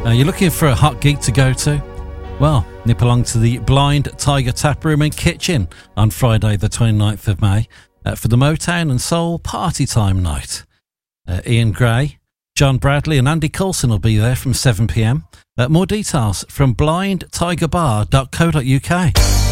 You're looking for a hot gig to go to? Well, nip along to the Blind Tiger Tap Room and Kitchen on Friday the 29th of May for the Motown and Soul Party Time Night. Ian Gray, John Bradley and Andy Coulson will be there from 7pm. More details from blindtigerbar.co.uk.